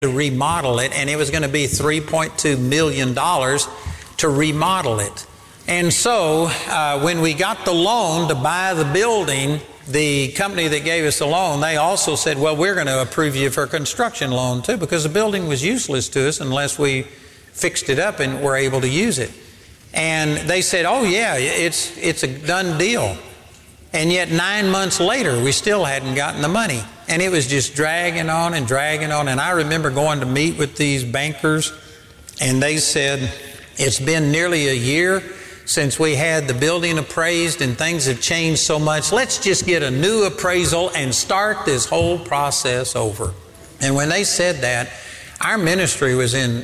to remodel it, and it was going to be $3.2 million to remodel it. And so when we got the loan to buy the building, the company that gave us the loan, they also said, well, we're going to approve you for a construction loan too, because the building was useless to us unless we fixed it up and were able to use it. And they said, oh yeah, it's a done deal. And yet 9 months later, we still hadn't gotten the money. And it was just dragging on and dragging on. And I remember going to meet with these bankers, and they said, it's been nearly a year since we had the building appraised and things have changed so much. Let's just get a new appraisal and start this whole process over. And when they said that, our ministry was in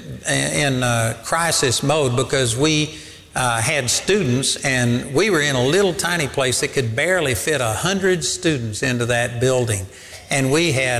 crisis mode, because we had students, and we were in a little tiny place that could barely fit 100 students into that building. And we had,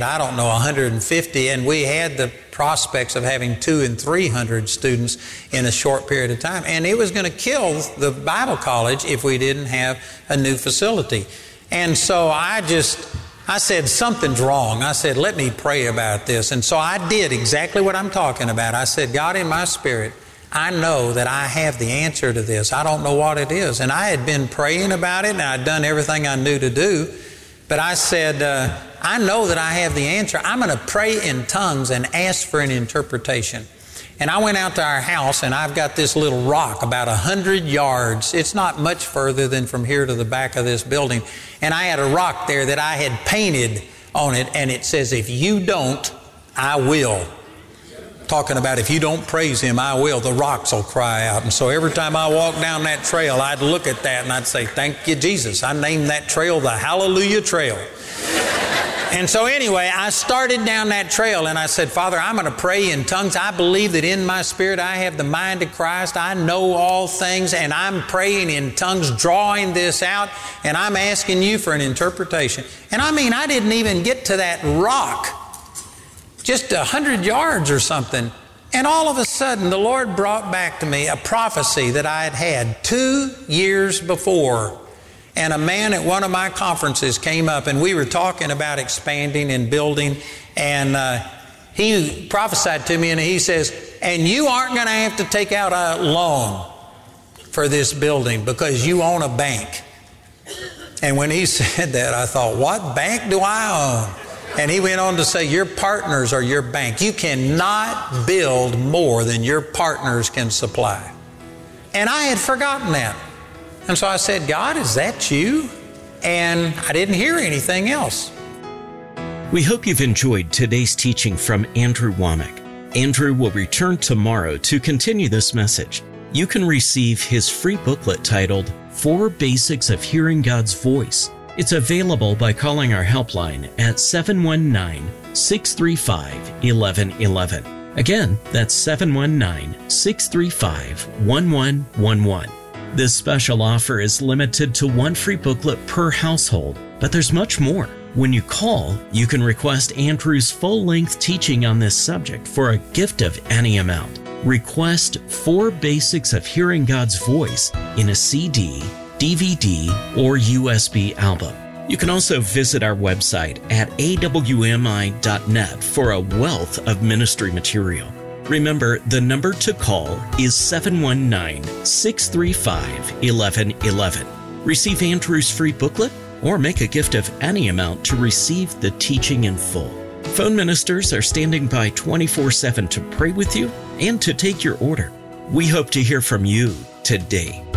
150, and we had the prospects of having 200 and 300 students in a short period of time. And it was going to kill the Bible college if we didn't have a new facility. And so I said, something's wrong. I said, let me pray about this. And so I did exactly what I'm talking about. I said, God, in my spirit, I know that I have the answer to this. I don't know what it is. And I had been praying about it, and I'd done everything I knew to do. But I said, I know that I have the answer. I'm going to pray in tongues and ask for an interpretation. And I went out to our house, and I've got this little rock about 100 yards. It's not much further than from here to the back of this building. And I had a rock there that I had painted on it, and it says, if you don't, I will. Talking about if you don't praise Him, I will. The rocks will cry out. And so every time I walked down that trail, I'd look at that and I'd say, thank you, Jesus. I named that trail the Hallelujah Trail. And so anyway, I started down that trail, and I said, Father, I'm going to pray in tongues. I believe that in my spirit I have the mind of Christ. I know all things, and I'm praying in tongues, drawing this out, and I'm asking you for an interpretation. And I didn't even get to that rock, just 100 yards or something. And all of a sudden, the Lord brought back to me a prophecy that I had had 2 years before. And a man at one of my conferences came up, and we were talking about expanding and building. And he prophesied to me, and he says, and you aren't going to have to take out a loan for this building because you own a bank. And when he said that, I thought, what bank do I own? And he went on to say, your partners are your bank. You cannot build more than your partners can supply. And I had forgotten that. And so I said, God, is that you? And I didn't hear anything else. We hope you've enjoyed today's teaching from Andrew Wommack. Andrew will return tomorrow to continue this message. You can receive his free booklet titled 4 Basics of Hearing God's Voice. It's available by calling our helpline at 719-635-1111. Again, that's 719-635-1111. This special offer is limited to 1 free booklet per household, but there's much more. When you call, you can request Andrew's full-length teaching on this subject for a gift of any amount. Request 4 Basics of Hearing God's Voice in a CD, DVD, or USB album. You can also visit our website at awmi.net for a wealth of ministry material. Remember, the number to call is 719-635-1111. Receive Andrew's free booklet or make a gift of any amount to receive the teaching in full. Phone ministers are standing by 24/7 to pray with you and to take your order. We hope to hear from you today.